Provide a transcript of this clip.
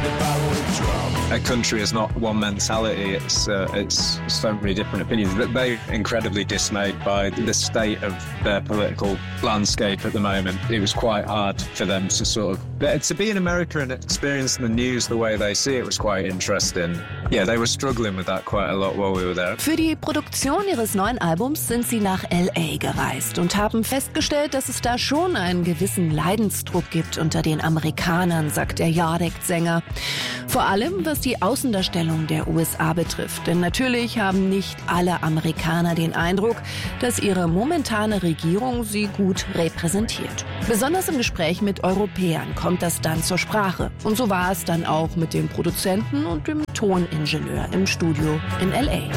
A country is not one mentality, it's so many different opinions. They're incredibly dismayed by the state of their political landscape at the moment. It was quite hard for them to be in America and experiencing the news the way they see it was quite interesting. Yeah, they were struggling with that quite a lot while we were there. Für die Produktion ihres neuen Albums sind sie nach L.A. gereist und haben festgestellt, dass es da schon einen gewissen Leidensdruck gibt unter den Amerikanern, sagt der Yardect-Sänger. Vor allem, was die Außendarstellung der USA betrifft. Denn natürlich haben nicht alle Amerikaner den Eindruck, dass ihre momentane Regierung sie gut repräsentiert. Besonders im Gespräch mit Europäern kommt das dann zur Sprache. Und so war es dann auch mit dem Produzenten und dem Toningenieur im Studio in L.A.